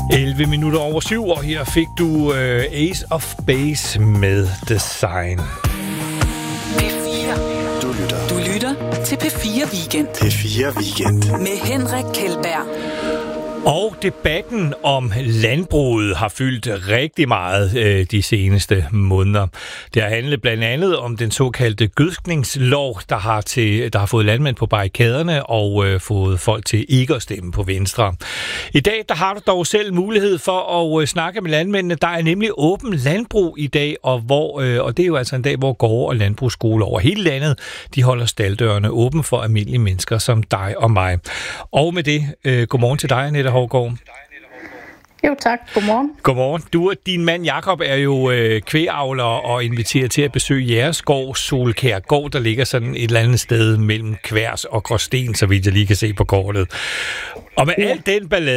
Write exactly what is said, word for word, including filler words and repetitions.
elleve minutter over syv, og her fik du uh, Ace of Base med Design. P fire. Du lytter. Du lytter til P fire Weekend. P fire Weekend. Med Henrik Kjeldberg. Og debatten om landbruget har fyldt rigtig meget øh, de seneste måneder. Det har handlet blandt andet om den såkaldte gødskningslov, der har, til, der har fået landmænd på barrikaderne og øh, fået folk til ikke at stemme på Venstre. I dag der har du dog selv mulighed for at øh, snakke med landmændene. Der er nemlig åben landbrug i dag, og, hvor, øh, og det er jo altså en dag, hvor gårde og landbrugsskoler over hele landet, de holder staldørene åben for almindelige mennesker som dig og mig. Og med det, øh, godmorgen til dig, Annette Hougaard. Jo tak, godmorgen. Godmorgen. Du og din mand Jakob er jo øh, kvægavler og inviterer til at besøge jeres gård, Solkær Gård, der ligger sådan et eller andet sted mellem Kværs og Gråsten, så vidt jeg lige kan se på kortet. Og med ja. al den ballade,